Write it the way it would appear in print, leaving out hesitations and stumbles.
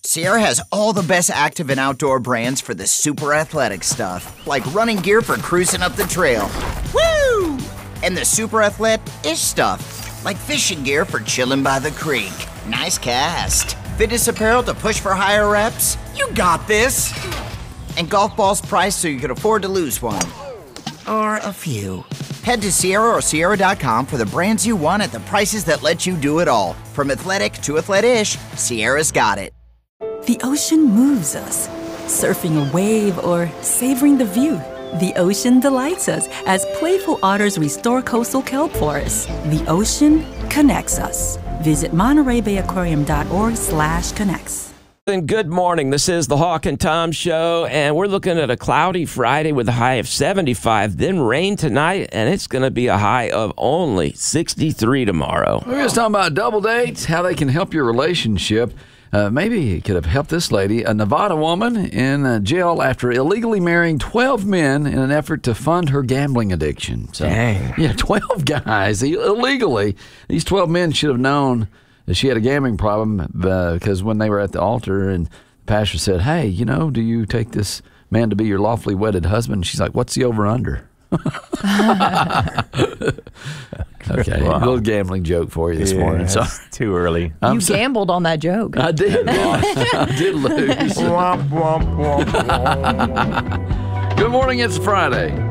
Sierra has all the best active and outdoor brands for the super athletic stuff, like running gear for cruising up the trail. Woo! And the super athletic-ish stuff, like fishing gear for chilling by the creek. Nice cast. Fitness apparel to push for higher reps. You got this. And golf balls priced so you can afford to lose one. Or a few. Head to Sierra or Sierra.com for the brands you want at the prices that let you do it all. From athletic to athletic-ish, Sierra's got it. The ocean moves us. Surfing a wave or savoring the view. The ocean delights us as playful otters restore coastal kelp forests. The ocean connects us. Visit MontereyBayAquarium.org/connects. And good morning. This is the Hawk and Tom Show, and we're looking at a cloudy Friday with a high of 75, then rain tonight, and it's going to be a high of only 63 tomorrow. We're just talking about double dates, how they can help your relationship. Maybe it could have helped this lady, a Nevada woman in jail after illegally marrying 12 men in an effort to fund her gambling addiction. So, dang. Yeah, 12 guys illegally. These 12 men should have known that she had a gambling problem because when they were at the altar and the pastor said, hey, you know, do you take this man to be your lawfully wedded husband? She's like, what's the over-under? Okay, Wow. A little gambling joke for you this morning. Sorry. Too early. You gambled on that joke. I did. I did lose. Good morning. It's Friday.